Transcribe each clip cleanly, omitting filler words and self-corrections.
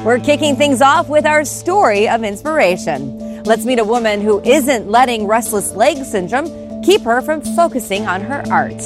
We're kicking things off with our story of inspiration. Let's meet a woman who isn't letting restless leg syndrome keep her from focusing on her art.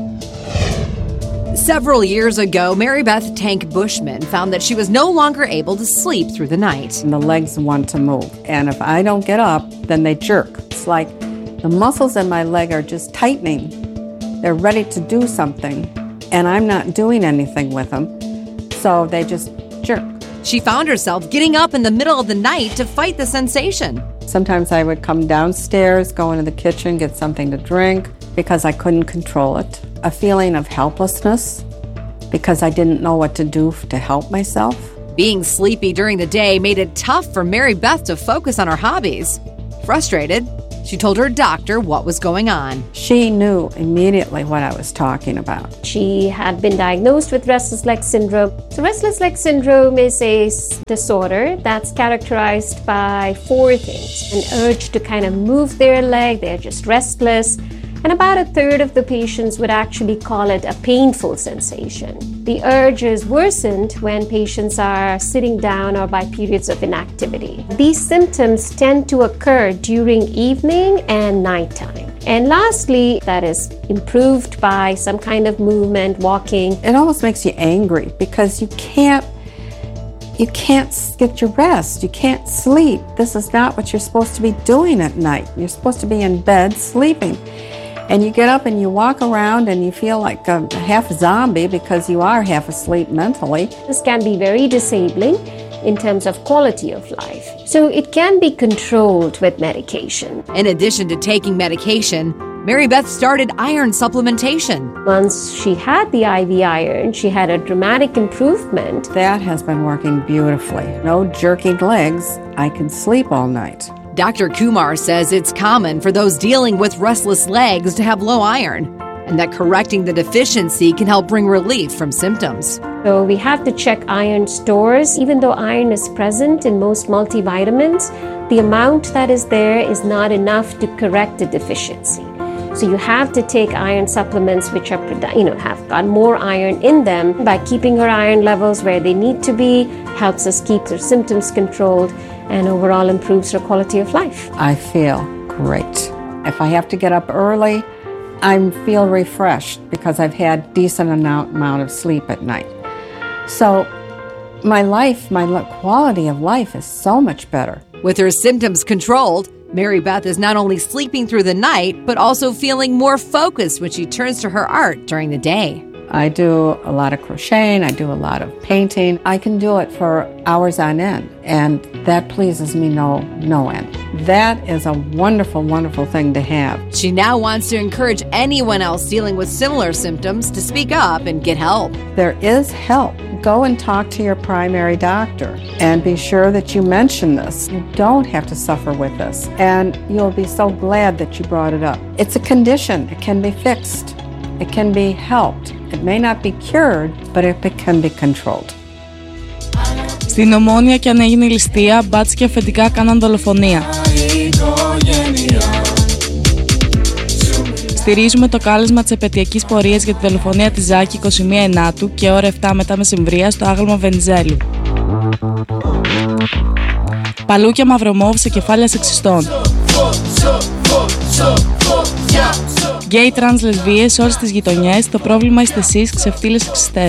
Several years ago, Mary Beth Tank Bushman found that she was no longer able to sleep through the night. And the legs want to move, and if I don't get up, then they jerk. It's like the muscles in my leg are just tightening. They're ready to do something, and I'm not doing anything with them, so they just jerk. She found herself getting up in the middle of the night to fight the sensation. Sometimes I would come downstairs, go into the kitchen, get something to drink because I couldn't control it. A feeling of helplessness because I didn't know what to do to help myself. Being sleepy during the day made it tough for Mary Beth to focus on her hobbies. Frustrated, she told her doctor what was going on. She knew immediately what I was talking about. She had been diagnosed with restless leg syndrome. So restless leg syndrome is a disorder that's characterized by four things. An urge to kind of move their leg, they're just restless. And about a third of the patients would actually call it a painful sensation. The urge is worsened when patients are sitting down or by periods of inactivity. These symptoms tend to occur during evening and nighttime. And lastly, that is improved by some kind of movement, walking. It almost makes you angry because you can't get your rest. You can't sleep. This is not what you're supposed to be doing at night. You're supposed to be in bed sleeping. And you get up and you walk around and you feel like a half zombie because you are half asleep mentally. This can be very disabling in terms of quality of life. So it can be controlled with medication. In addition to taking medication, Mary Beth started iron supplementation. Once she had the IV iron, she had a dramatic improvement. That has been working beautifully. No jerking legs. I can sleep all night. Dr. Kumar says it's common for those dealing with restless legs to have low iron, and that correcting the deficiency can help bring relief from symptoms. So we have to check iron stores. Even though iron is present in most multivitamins, the amount that is there is not enough to correct the deficiency. So you have to take iron supplements which are, have got more iron in them. By keeping her iron levels where they need to be, helps us keep her symptoms controlled and overall improves her quality of life. I feel great. If I have to get up early, I feel refreshed because I've had decent amount of sleep at night. So my quality of life is so much better. With her symptoms controlled, Mary Beth is not only sleeping through the night, but also feeling more focused when she turns to her art during the day. I do a lot of crocheting, I do a lot of painting. I can do it for hours on end, and that pleases me no end. That is a wonderful, wonderful thing to have. She now wants to encourage anyone else dealing with similar symptoms to speak up and get help. There is help. Go and talk to your primary doctor and be sure that you mention this. You don't have to suffer with this, and you'll be so glad that you brought it up. It's a condition. It can be fixed. It can be helped. It may not be cured, but it can be controlled. Στην Ομόνια και αν έγινε ληστεία, μπάτς και αφεντικά κάναν δολοφονία. Στηρίζουμε το κάλεσμα της επετειακής πορείας για τη δολοφονία της Ζάκη 21 Ενάτου και ώρα 7 μετά μεσημβρία στο άγαλμα Βενιζέλου. Παλούκια μαυρομόβ σε κεφάλια σεξιστών. Γκέι, τρανς, λεσβίες σε όλες τις γειτονιές, το πρόβλημα είστε εσείς, ξεφτύλες σεξιστές.